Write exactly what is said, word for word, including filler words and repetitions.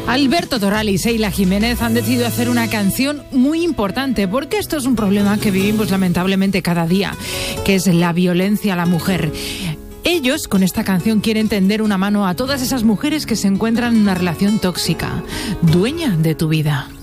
Alberto Toral y Seila Jiménez han decidido hacer una canción muy importante, porque esto es un problema que vivimos lamentablemente cada día, que es la violencia a la mujer. Ellos, con esta canción, quieren tender una mano a todas esas mujeres que se encuentran en una relación tóxica. Dueña de tu vida.